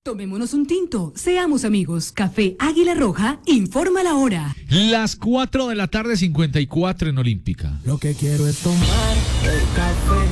Tomémonos un tinto, seamos amigos. Café Águila Roja, informa la hora. Las 4 de la tarde, 54 en Olímpica. Lo que quiero es tomar el café.